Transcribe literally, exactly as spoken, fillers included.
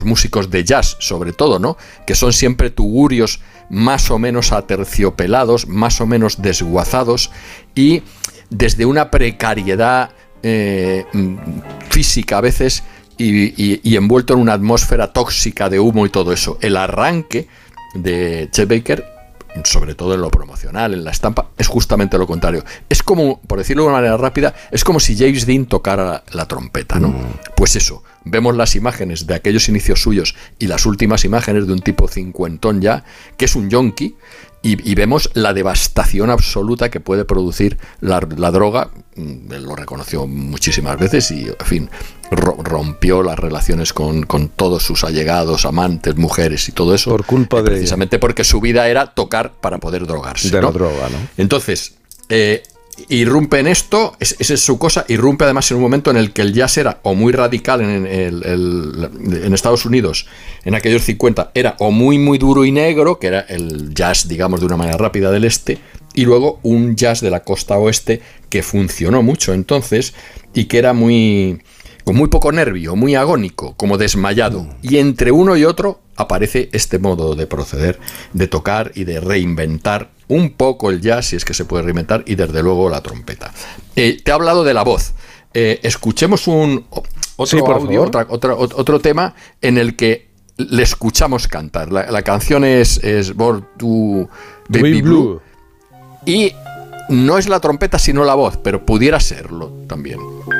músicos de jazz, sobre todo, ¿no? Que son siempre tugurios más o menos aterciopelados, más o menos desguazados y desde una precariedad eh, física a veces y, y, y envuelto en una atmósfera tóxica de humo y todo eso. El arranque de Chet Baker, sobre todo en lo promocional, en la estampa, es justamente lo contrario. Es como, por decirlo de una manera rápida, es como si James Dean tocara la, la trompeta, ¿no? Mm. Pues eso, vemos las imágenes de aquellos inicios suyos y las últimas imágenes de un tipo cincuentón ya, que es un yonki, y, y vemos la devastación absoluta que puede producir la, la droga. Él lo reconoció muchísimas veces y, en fin, rompió las relaciones con, con todos sus allegados, amantes, mujeres y todo eso. Por culpa eh, de... Precisamente porque su vida era tocar para poder drogarse. De ¿no? la droga, ¿no? Entonces, eh, irrumpe en esto, es, esa es su cosa, irrumpe además en un momento en el que el jazz era o muy radical en, el, el, en Estados Unidos, en aquellos cincuenta, era o muy, muy duro y negro, que era el jazz, digamos, de una manera rápida del este, y luego un jazz de la costa oeste que funcionó mucho entonces y que era muy... con muy poco nervio, muy agónico, como desmayado. Y entre uno y otro aparece este modo de proceder, de tocar y de reinventar un poco el jazz, si es que se puede reinventar, y desde luego la trompeta. Eh, te he hablado de la voz. Eh, escuchemos un otro sí, audio, otra, otra, otro tema en el que le escuchamos cantar. La, la canción es, es Born to Baby Blue. Blue. Y no es la trompeta, sino la voz, pero pudiera serlo también.